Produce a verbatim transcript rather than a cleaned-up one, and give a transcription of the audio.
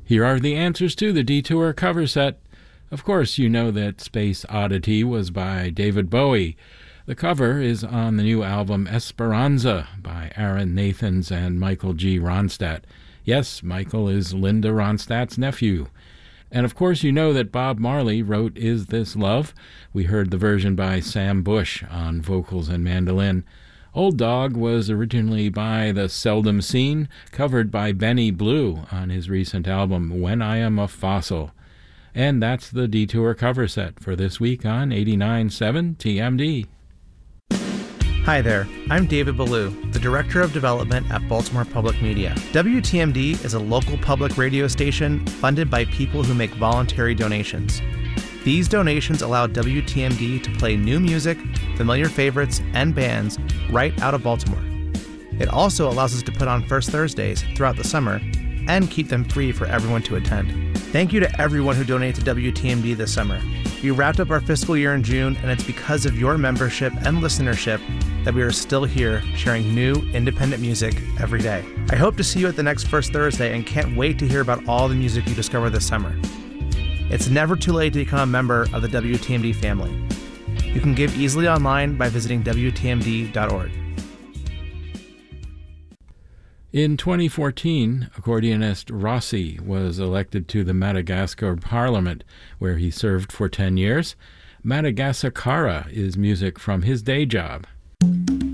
Here are the answers to the Detour cover set. Of course, you know that Space Oddity was by David Bowie. The cover is on the new album Esperanza by Aaron Nathans and Michael G. Ronstadt. Yes, Michael is Linda Ronstadt's nephew. And of course, you know that Bob Marley wrote Is This Love? We heard the version by Sam Bush on vocals and mandolin. Old Dog was originally by The Seldom Seen, covered by Benny Blue on his recent album When I Am a Fossil. And that's the Detour cover set for this week on eighty-nine point seven T M D. Hi there, I'm David Ballou, the Director of Development at Baltimore Public Media. W T M D is a local public radio station funded by people who make voluntary donations. These donations allow W T M D to play new music, familiar favorites, and bands right out of Baltimore. It also allows us to put on First Thursdays throughout the summer and keep them free for everyone to attend. Thank you to everyone who donated to W T M D this summer. We wrapped up our fiscal year in June, and it's because of your membership and listenership that we are still here sharing new independent music every day. I hope to see you at the next First Thursday and can't wait to hear about all the music you discover this summer. It's never too late to become a member of the W T M D family. You can give easily online by visiting W T M D dot org. In twenty fourteen, accordionist Rossi was elected to the Madagascar Parliament, where he served for ten years. Madagascara is music from his day job.